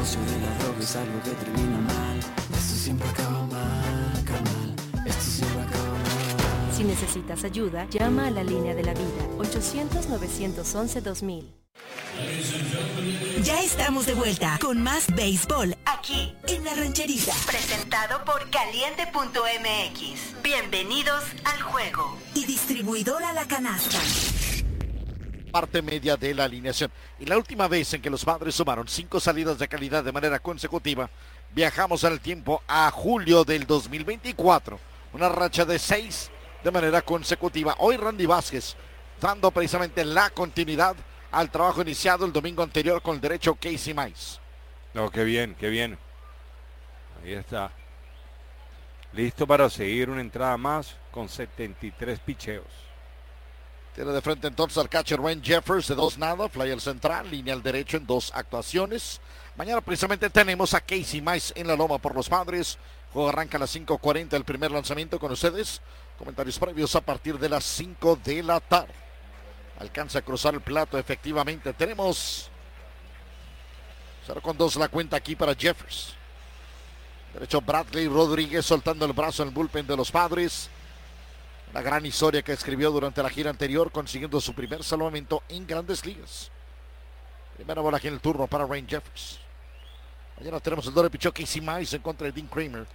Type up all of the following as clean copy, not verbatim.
negocio de la droga es algo que termina mal. Esto siempre acaba mal, carnal. Esto siempre acaba mal. Si necesitas ayuda, llama a la línea de la vida, 800-911-2000. Ya estamos de vuelta con más béisbol aquí en La Rancherita. Presentado por Caliente.mx. Bienvenidos al juego. Y distribuidora La Canasta. Parte media de la alineación. Y la última vez en que los Padres sumaron 5 salidas de calidad de manera consecutiva, viajamos en el tiempo a julio del 2024. Una racha de 6 de manera consecutiva. Hoy Randy Vázquez dando precisamente la continuidad al trabajo iniciado el domingo anterior con el derecho Casey Mize. No, qué bien, qué bien. Ahí está. Listo para seguir una entrada más con 73 picheos. Tiene de frente entonces al catcher Ryan Jeffers de 2-0, fly al central, línea al derecho en 2 actuaciones. Mañana precisamente tenemos a Casey Mize en la loma por los Padres. Juego arranca a las 5:40 el primer lanzamiento con ustedes. Comentarios previos a partir de las 5 de la tarde. Alcanza a cruzar el plato efectivamente. Tenemos 0-2 la cuenta aquí para Jeffers. Derecho Bradley Rodríguez soltando el brazo en el bullpen de los Padres. La gran historia que escribió durante la gira anterior, consiguiendo su primer salvamento en Grandes Ligas. Primera bola aquí en el turno para Ryan Jeffers. Mañana tenemos el doble picheo Casey Mize en contra de Dean Kramer.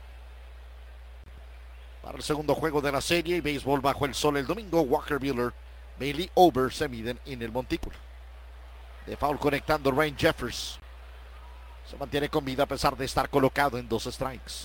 Para el segundo juego de la serie y béisbol bajo el sol el domingo, Walker Buehler, Bailey Ober se miden en el montículo. De foul conectando Ryan Jeffers. Se mantiene con vida a pesar de estar colocado en 2 strikes.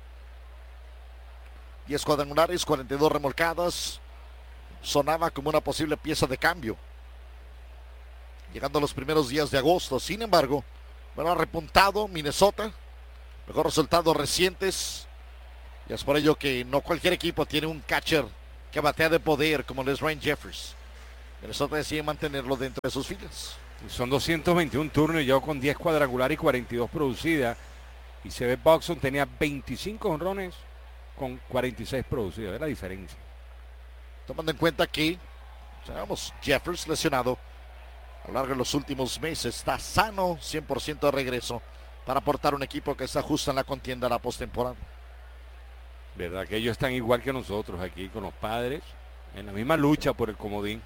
10 cuadrangulares, 42 remolcadas. Sonaba como una posible pieza de cambio. Llegando a los primeros días de agosto. Sin embargo, bueno, ha repuntado Minnesota. Mejor resultados recientes. Y es por ello que no cualquier equipo tiene un catcher que batea de poder como lo es Ryan Jeffers. Minnesota decide mantenerlo dentro de sus filas. Son 221 turnos, yo con 10 cuadrangulares y 42 producidas. Y se ve Buxton tenía 25 honrones con 46 producidos. Es la diferencia. Tomando en cuenta que, sabemos, Jeffers lesionado a lo largo de los últimos meses, está sano, 100% de regreso para aportar un equipo que está justo en la contienda a la postemporada. Verdad que ellos están igual que nosotros aquí con los Padres, en la misma lucha por el comodín.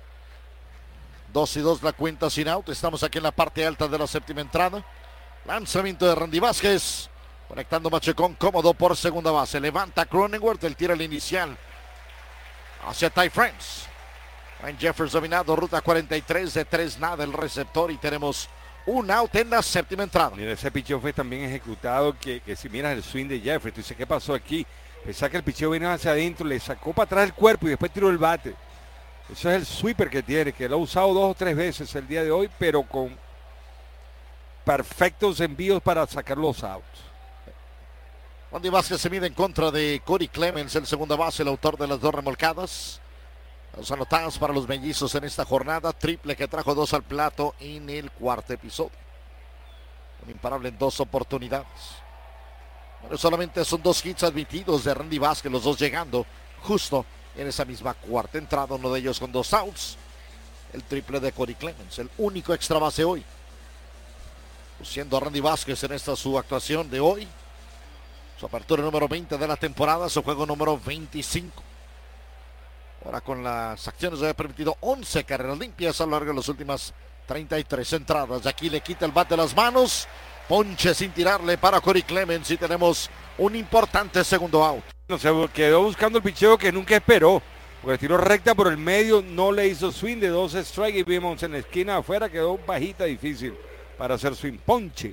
2-2 la cuenta sin out. Estamos aquí en la parte alta de la séptima entrada. Lanzamiento de Randy Vázquez. Conectando Machecón cómodo por segunda base. Levanta Cronenworth. El tiro al inicial hacia Ty France. Ryan Jeffers dominado. Ruta 43 de 3-0 el receptor. Y tenemos un out en la séptima entrada. Mira, ese picheo fue tan bien ejecutado que si miras el swing de Jeffers, tú dices, ¿qué pasó aquí? Pensaba que el picheo vino hacia adentro, le sacó para atrás el cuerpo y después tiró el bate. Eso es el sweeper que tiene, que lo ha usado 2 o 3 veces el día de hoy, pero con perfectos envíos para sacar los outs. Randy Vázquez se mide en contra de Corey Clemens, el segunda base, el autor de las 2 remolcadas. Los anotados para los mellizos en esta jornada. Triple que trajo 2 al plato en el cuarto episodio. Un imparable en 2 oportunidades. Pero solamente son 2 hits admitidos de Randy Vázquez, los 2 llegando justo en esa misma cuarta entrada, uno de ellos con 2 outs. El triple de Corey Clemens, el único extra base hoy. Luciendo a Randy Vázquez en esta su actuación de hoy. Su apertura número 20 de la temporada, su juego número 25. Ahora con las acciones ha permitido 11 carreras limpias a lo largo de las últimas 33 entradas. De aquí le quita el bat de las manos. Ponche sin tirarle para Corey Clemens y tenemos un importante segundo out. No, se quedó buscando el picheo que nunca esperó, porque tiró recta por el medio, no le hizo swing de 2 strikes y vimos en la esquina afuera, quedó bajita, difícil para hacer swing. Ponche.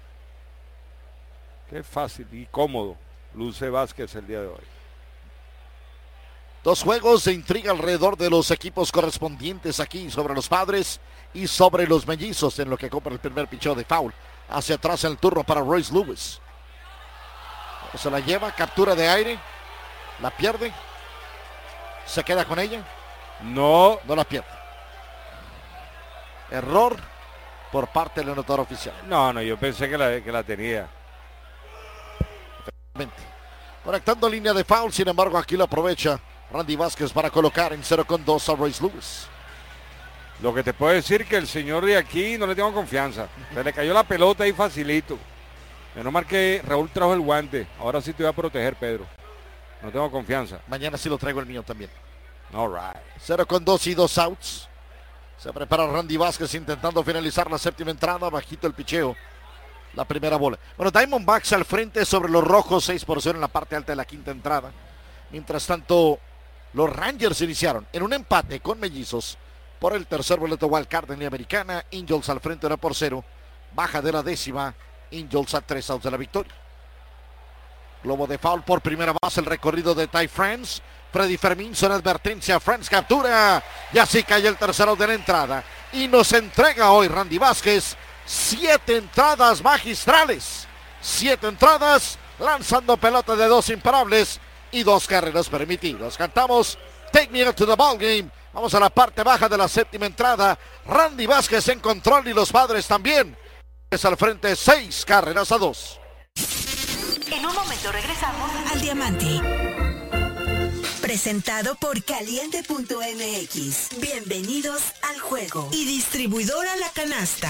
Qué fácil y cómodo luce Vázquez el día de hoy. 2 juegos de intriga alrededor de los equipos correspondientes aquí sobre los Padres y sobre los mellizos en lo que compra el primer picheo de foul. Hacia atrás en el turno para Royce Lewis. Se la lleva, captura de aire, la pierde, se queda con ella. No la pierde. Error por parte del anotador oficial. No, yo pensé que la tenía. Conectando línea de foul, sin embargo aquí lo aprovecha Randy Vázquez para colocar en 0-2 a Royce Lewis. Lo que te puedo decir que el señor de aquí no le tengo confianza. Se le cayó la pelota ahí facilito. Menos mal que Raúl trajo el guante. Ahora sí te voy a proteger, Pedro. No tengo confianza. Mañana sí lo traigo el mío también. All right. 0-2 y 2 outs. Se prepara Randy Vázquez intentando finalizar la séptima entrada. Bajito el picheo. La primera bola. Bueno, Diamondbacks al frente sobre los rojos. 6-0 en la parte alta de la quinta entrada. Mientras tanto, los Rangers iniciaron en un empate con Mellizos por el tercer boleto wild card en la americana. Angels al frente 1-0. Baja de la décima. Angels a 3 outs de la victoria. Globo de foul por primera base. El recorrido de Ty France. Freddy Fermín son advertencia. France captura. Y así cae el tercer out de la entrada. Y nos entrega hoy Randy Vázquez 7 entradas magistrales. 7 entradas lanzando pelota de 2 imparables y 2 carreras permitidas. Cantamos Take Me Out to the Ball Game. Vamos a la parte baja de la séptima entrada. Randy Vázquez en control y los Padres también. Es al frente 6-2. En un momento regresamos al Diamante. Presentado por Caliente.mx. Bienvenidos al juego. Y distribuidora La Canasta.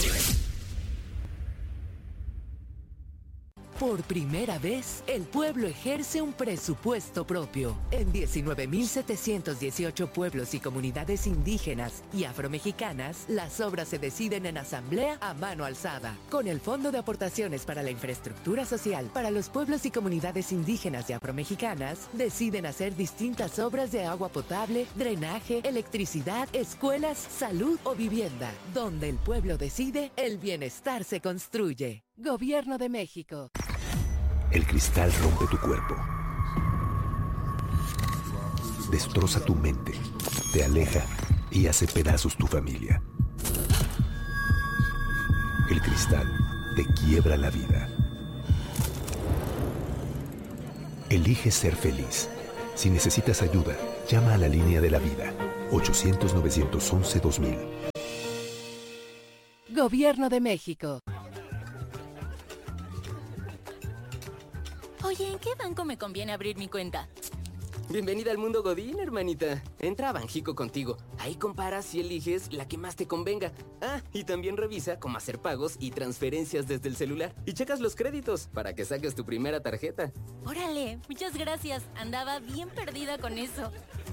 Por primera vez, el pueblo ejerce un presupuesto propio. En 19.718 pueblos y comunidades indígenas y afromexicanas, las obras se deciden en asamblea a mano alzada. Con el Fondo de Aportaciones para la Infraestructura Social para los pueblos y comunidades indígenas y afromexicanas, deciden hacer distintas obras de agua potable, drenaje, electricidad, escuelas, salud o vivienda. Donde el pueblo decide, el bienestar se construye. Gobierno de México. El cristal rompe tu cuerpo. Destroza tu mente, te aleja y hace pedazos tu familia. El cristal te quiebra la vida. Elige ser feliz. Si necesitas ayuda, llama a la línea de la vida. 800-911-2000. Gobierno de México. Oye, ¿en qué banco me conviene abrir mi cuenta? Bienvenida al mundo Godín, hermanita. Entra a Banjico contigo. Ahí comparas y eliges la que más te convenga. Ah, y también revisa cómo hacer pagos y transferencias desde el celular. Y checas los créditos para que saques tu primera tarjeta. Órale, muchas gracias. Andaba bien perdida con eso.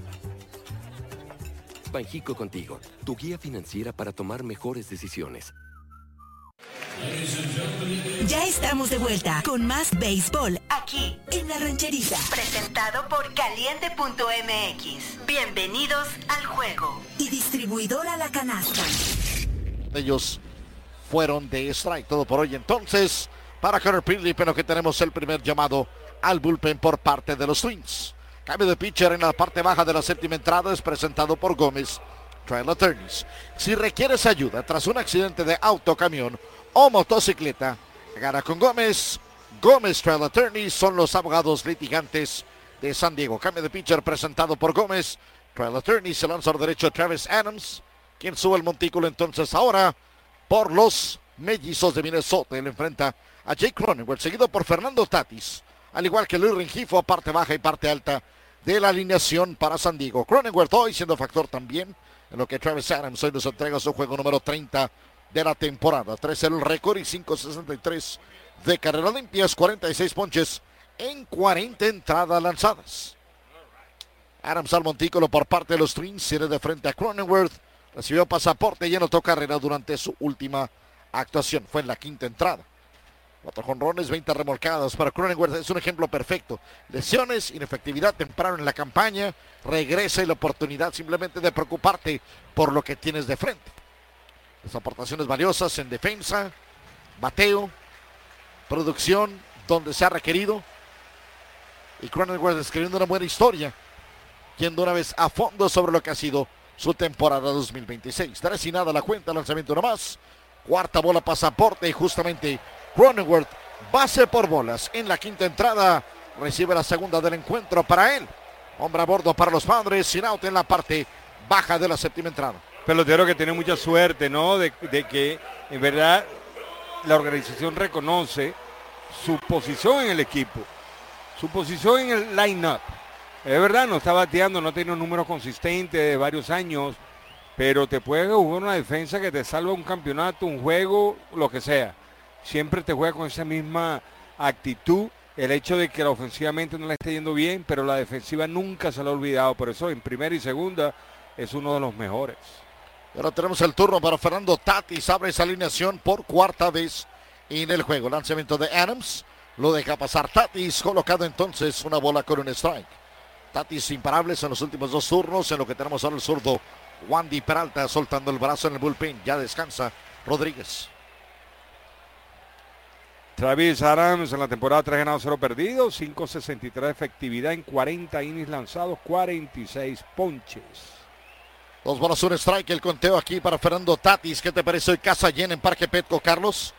Banjico contigo, tu guía financiera para tomar mejores decisiones. Ya estamos de vuelta con más béisbol aquí en La Rancherita. Presentado por Caliente.mx. Bienvenidos al juego. Y distribuidora La Canasta. Ellos fueron de strike. Todo por hoy entonces para Connor Pinley, pero que tenemos el primer llamado al bullpen por parte de los Twins. Cambio de pitcher en la parte baja de la séptima entrada es presentado por Gómez Trail Attorneys. Si requieres ayuda tras un accidente de auto, camión o motocicleta, gana con Gómez. Gómez Trail Attorneys son los abogados litigantes de San Diego. Cambio de pitcher presentado por Gómez Trail Attorneys. El lanzador derecho Travis Adams, quien sube el montículo entonces ahora por los Mellizos de Minnesota. Él enfrenta a Jake Cronenworth, seguido por Fernando Tatis, al igual que Luis Rengifo, parte baja y parte alta de la alineación para San Diego. Cronenworth hoy siendo factor también en lo que Travis Adams hoy nos entrega su juego número 30 de la temporada. 3-0 el récord y 5.63 de carreras limpias, 46 ponches en 40 entradas lanzadas. Adams al montículo por parte de los Twins, cierre de frente a Cronenworth, recibió pasaporte y anotó carrera durante su última actuación, fue en la quinta entrada. 4 jonrones, 20 remolcadas para Cronenworth, es un ejemplo perfecto. Lesiones, inefectividad temprano en la campaña, regresa y la oportunidad simplemente de preocuparte por lo que tienes de frente. Las aportaciones valiosas en defensa, bateo, producción, donde se ha requerido. Y Cronenworth escribiendo una buena historia, yendo una vez a fondo sobre lo que ha sido su temporada 2026. 3-0 la cuenta, lanzamiento nomás. Cuarta bola, pasaporte y justamente Cronenworth, base por bolas en la quinta entrada, recibe la segunda del encuentro para él. Hombre a bordo para los Padres, sin out en la parte baja de la séptima entrada. Pelotero que tiene mucha suerte, ¿no? De que en verdad la organización reconoce su posición en el equipo, su posición en el line-up. Es verdad, no está bateando, no tiene un número consistente de varios años, pero te puede jugar una defensa que te salva un campeonato, un juego, lo que sea. Siempre te juega con esa misma actitud. El hecho de que la ofensivamente no le esté yendo bien, pero la defensiva nunca se lo ha olvidado. Por eso en primera y segunda es uno de los mejores. Ahora tenemos el turno para Fernando Tatis. Abre esa alineación por cuarta vez en el juego. Lanzamiento de Adams. Lo deja pasar Tatis. Colocado entonces una bola con un strike. Tatis imparables en los últimos dos turnos. En lo que tenemos ahora el zurdo Wandy Peralta soltando el brazo en el bullpen. Ya descansa Rodríguez. Travis Adams en la temporada 3 ganados, 0 perdidos, 5.63 de efectividad en 40 innings lanzados, 46 ponches. 2 bolas, un strike, el conteo aquí para Fernando Tatis. ¿Qué te parece hoy? Casa llena en Parque Petco, Carlos.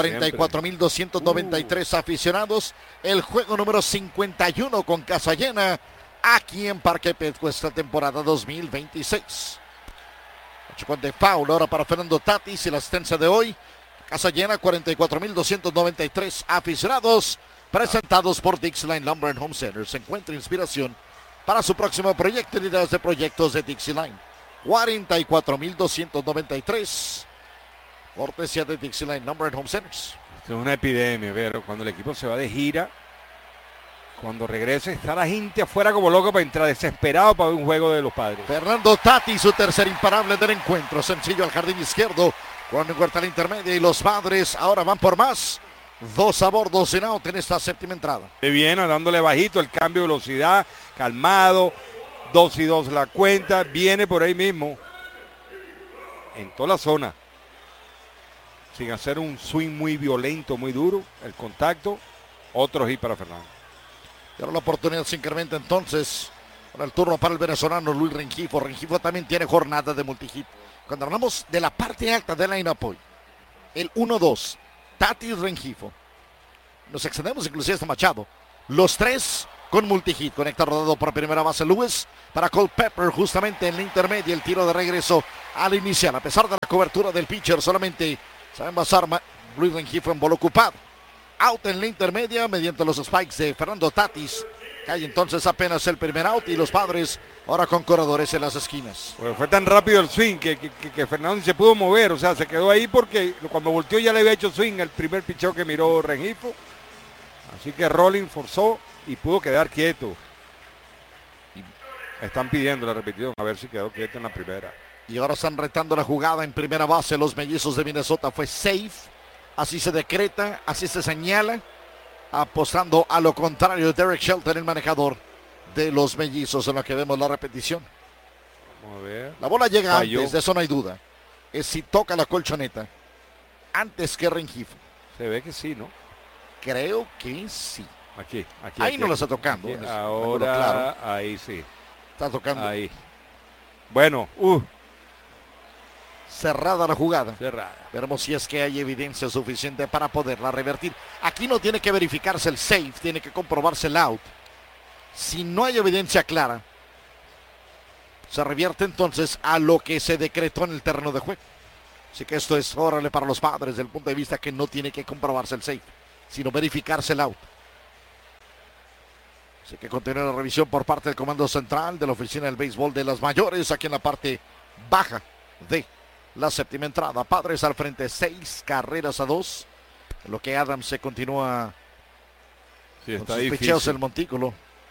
44.293 aficionados. El juego número 51 con casa llena aquí en Parque Petco esta temporada 2026. Con de foul ahora para Fernando Tatis y la asistencia de hoy. Casa llena, 44.293 aficionados, presentados por Dixieline Lumber and Home Center. Se encuentra inspiración para su próximo proyecto y ideas de proyectos de Dixieline. 44.293, cortesía de Dixieline Lumber and Home Centers. Esto es una epidemia, pero cuando el equipo se va de gira, cuando regrese, está la gente afuera como loco para entrar, desesperado para ver un juego de los Padres. Fernando Tatis, su tercer imparable del encuentro. Sencillo al jardín izquierdo. Cuando encuentra la intermedia y los Padres ahora van por más. 2 a bordo sin out en esta séptima entrada. Viene dándole bajito el cambio de velocidad, calmado, 2-2 la cuenta, viene por ahí mismo, en toda la zona, sin hacer un swing muy violento, muy duro, el contacto, otro hit para Fernando. Y ahora la oportunidad se incrementa entonces, con el turno para el venezolano Luis Rengifo. Rengifo también tiene jornada de multihit. Cuando hablamos de la parte alta de la line-up hoy, el 1-2, Tatis, Rengifo. Nos extendemos inclusive hasta Machado. Los tres con multihit. Conecta rodado por primera base Lewis para Culpepper justamente en la intermedia. El tiro de regreso al inicial. A pesar de la cobertura del pitcher, solamente saben basar Luis Rengifo en bola ocupado. Out en la intermedia mediante los spikes de Fernando Tatis. Cae entonces apenas el primer out y los Padres ahora con corredores en las esquinas. Bueno, fue tan rápido el swing que Fernando se pudo mover, o sea, se quedó ahí porque cuando volteó ya le había hecho swing el primer picheo que miró Rengifo. Así que Rolling forzó y pudo quedar quieto. Y están pidiendo la repetición, a ver si quedó quieto en la primera. Y ahora están retando la jugada en primera base. Los Mellizos de Minnesota fue safe. Así se decreta, así se señala. Apostando a lo contrario, Derek Shelton, el manejador de los Mellizos, en lo que vemos la repetición. Vamos a ver. La bola llega Falló. antes, de eso no hay duda. Es si toca la colchoneta antes que Rengifo. Se ve que sí, ¿no? Creo que sí. Aquí. Ahí no lo está tocando. Aquí. Ahora, claro. ahí sí. Está tocando. Ahí. Bueno, cerrada la jugada. Cerrada. Veremos si es que hay evidencia suficiente para poderla revertir. Aquí no tiene que verificarse el safe, tiene que comprobarse el out. Si no hay evidencia clara, se revierte entonces a lo que se decretó en el terreno de juego. Así que esto es órale para los Padres desde el punto de vista que no tiene que comprobarse el safe, sino verificarse el out. Así que continúa la revisión por parte del Comando Central de la Oficina del Béisbol de las Mayores, aquí en la parte baja de la séptima entrada. Padres al frente, 6 carreras a 2. En lo que Adams se continúa sí, con está sus difícil. picheos el montículo.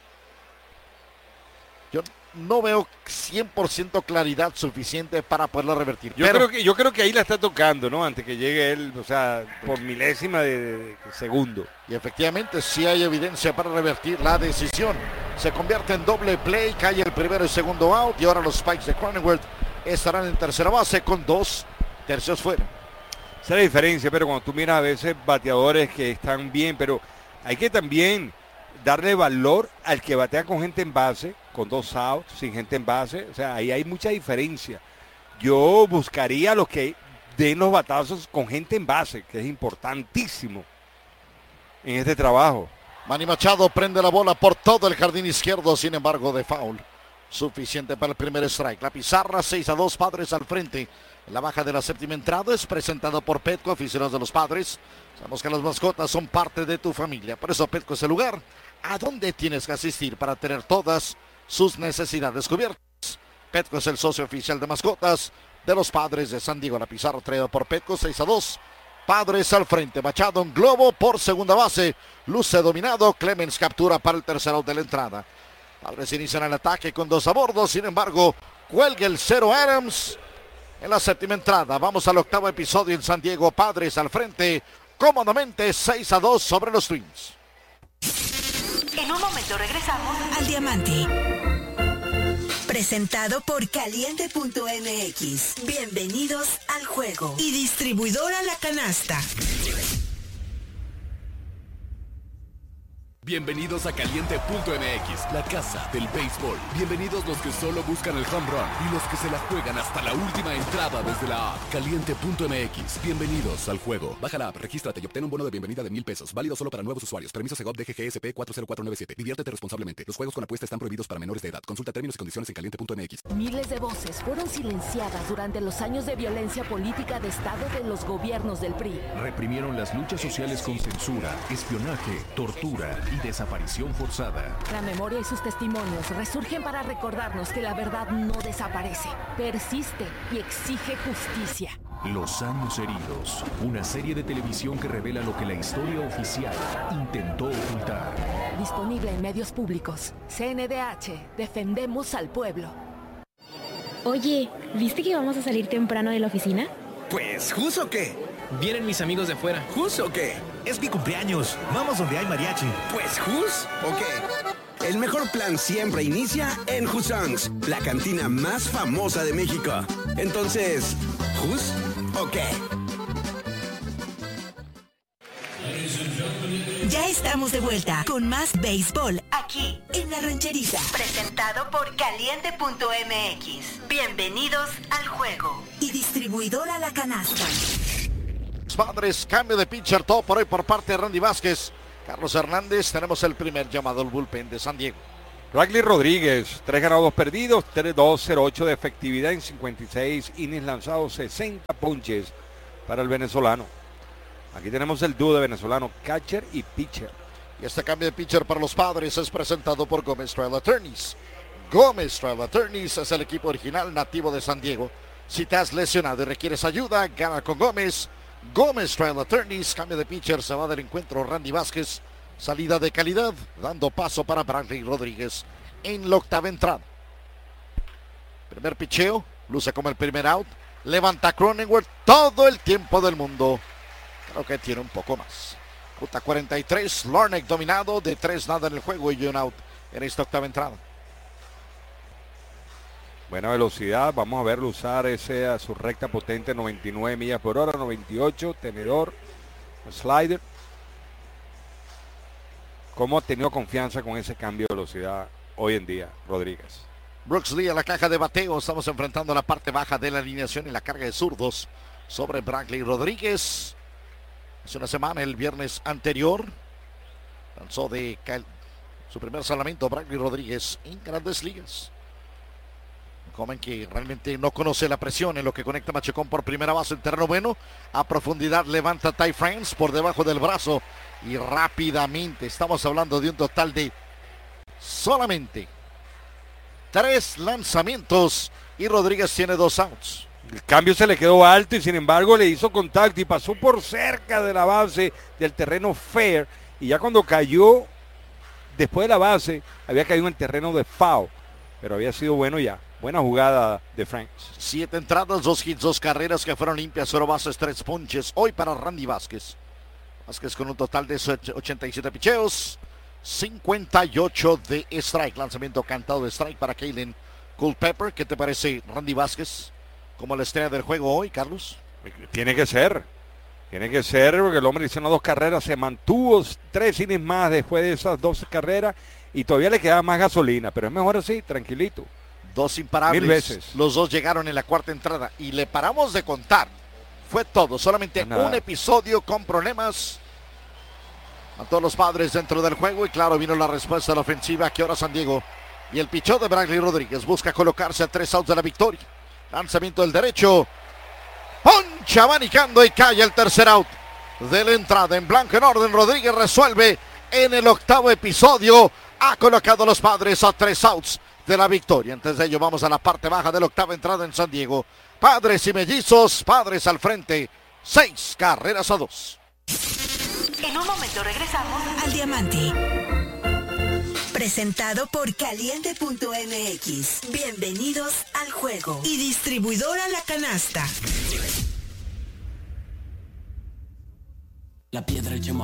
Yo no veo 100% claridad suficiente para poderlo revertir. Yo creo que ahí la está tocando, ¿no? Antes que llegue él, o sea, por milésima de segundo. Y efectivamente sí hay evidencia para revertir la decisión. Se convierte en doble play, cae el primero y segundo out y ahora los Spikes de Cronenworth estarán en tercera base con 2 tercios fuera. Esa es la diferencia, pero cuando tú miras a veces bateadores que están bien, pero hay que también darle valor al que batea con gente en base, con 2 outs, sin gente en base. O sea, ahí hay mucha diferencia. Yo buscaría a los que den los batazos con gente en base, que es importantísimo en este trabajo. Manny Machado prende la bola por todo el jardín izquierdo, sin embargo de foul. Suficiente para el primer strike. La pizarra 6-2, Padres al frente. La baja de la séptima entrada es presentada por Petco, aficionados de los Padres. Sabemos que las mascotas son parte de tu familia. Por eso Petco es el lugar a donde tienes que asistir para tener todas sus necesidades cubiertas. Petco es el socio oficial de mascotas de los Padres de San Diego. La pizarra traída por Petco, 6-2. Padres al frente. Machado en globo por segunda base. Luce dominado. Clemens captura para el tercer out de la entrada. Padres inician el ataque con 2 a bordo. Sin embargo, cuelga el 0 Adams en la séptima entrada. Vamos al octavo episodio en San Diego. Padres al frente. Cómodamente 6-2 sobre los Twins. En un momento regresamos al Diamante. Presentado por Caliente.mx. Bienvenidos al juego. Y distribuidora La Canasta. Bienvenidos a Caliente.mx, la casa del béisbol. Bienvenidos los que solo buscan el home run y los que se la juegan hasta la última entrada desde la app. Caliente.mx, bienvenidos al juego. Baja la app, regístrate y obtén un bono de bienvenida de $1,000. Válido solo para nuevos usuarios. Permiso Segov DGGSP 40497. Diviértete responsablemente. Los juegos con apuesta están prohibidos para menores de edad. Consulta términos y condiciones en Caliente.mx. Miles de voces fueron silenciadas durante los años de violencia política de Estado de los gobiernos del PRI. Reprimieron las luchas sociales con censura, espionaje, tortura y desaparición forzada. La memoria y sus testimonios resurgen para recordarnos que la verdad no desaparece, persiste y exige justicia. Los años heridos, una serie de televisión que revela lo que la historia oficial intentó ocultar. Disponible en medios públicos. CNDH, defendemos al pueblo. Oye, ¿viste que vamos a salir temprano de la oficina? Pues, ¿jus o qué? Vienen mis amigos de afuera. ¿Jus o qué? Es mi cumpleaños. Vamos donde hay mariachi. Pues, ¿jus o qué? El mejor plan siempre inicia en Husongs, la cantina más famosa de México. Entonces, ¿jus o qué? Ya estamos de vuelta con más béisbol aquí en La Rancherita. Presentado por Caliente.mx. Bienvenidos al juego. Y distribuidora La Canasta. Padres, cambio de pitcher, todo por hoy por parte de Randy Vázquez. Carlos Hernández, tenemos el primer llamado al bullpen de San Diego. Bradley Rodríguez, 3 ganados, 2 perdidos, 3.208 de efectividad en 56 innings lanzados, 60 ponches para el venezolano. Aquí tenemos el dúo de venezolano, catcher y pitcher. Y este cambio de pitcher para los Padres es presentado por Gómez Trail Attorneys. Gómez Trail Attorneys es el equipo original nativo de San Diego. Si te has lesionado y requieres ayuda, gana con Gómez. Gómez Trail Attorneys, cambio de pitcher, se va del encuentro Randy Vázquez. Salida de calidad, dando paso para Bradley Rodríguez en la octava entrada. Primer picheo, luce como el primer out. Levanta Cronenworth todo el tiempo del mundo. Creo que tiene un poco más. Ruta 43, Larnach dominado, de 3 nada en el juego y un out en esta octava entrada. Buena velocidad, vamos a verlo usar ese a su recta potente, 99 millas por hora, 98, tenedor, slider. ¿Cómo ha tenido confianza con ese cambio de velocidad hoy en día, Rodríguez? Brooks Lee a la caja de bateo. Estamos enfrentando la parte baja de la alineación y la carga de zurdos sobre Bradley Rodríguez. Hace una semana, el viernes anterior, lanzó de su primer salvamento Bradley Rodríguez en Grandes Ligas. Joven que realmente no conoce la presión en lo que conecta Machacón por primera base en terreno bueno. A profundidad levanta Ty France por debajo del brazo y rápidamente, estamos hablando de un total de solamente 3 lanzamientos y Rodríguez tiene 2 outs. El cambio se le quedó alto y sin embargo le hizo contacto y pasó por cerca de la base del terreno fair, y ya cuando cayó después de la base había caído en terreno de foul, pero había sido bueno ya. Buena jugada de Franks. 7 entradas, 2 hits, 2 carreras que fueron limpias, 0 bases, 3 ponches hoy para Randy Vázquez. Vázquez con un total de 87 picheos, 58 de strike. Lanzamiento cantado de strike para Kalen Culpepper. ¿Qué te parece Randy Vázquez como la estrella del juego hoy, Carlos? Tiene que ser porque el hombre hizo 2 carreras, se mantuvo 3 innings más después de esas 12 carreras y todavía le quedaba más gasolina, pero es mejor así, tranquilito. 2 imparables. 1000 veces. Los 2 llegaron en la cuarta entrada y le paramos de contar. Fue todo, solamente un episodio con problemas. A todos los Padres dentro del juego y claro, vino la respuesta de la ofensiva que ahora San Diego. Y el pichón de Bradley Rodríguez busca colocarse a 3 outs de la victoria. Lanzamiento del derecho. Poncha abanicando y cae el tercer out de la entrada. En blanco en orden, Rodríguez resuelve en el octavo episodio. Ha colocado a los Padres a 3 outs. de la victoria. Antes de ello vamos a la parte baja de la octava entrada en San Diego. Padres y Mellizos, Padres al frente, 6-2. En un momento regresamos al Diamante. Presentado por Caliente.mx. Bienvenidos al juego. Y distribuidora La Canasta. La piedra llama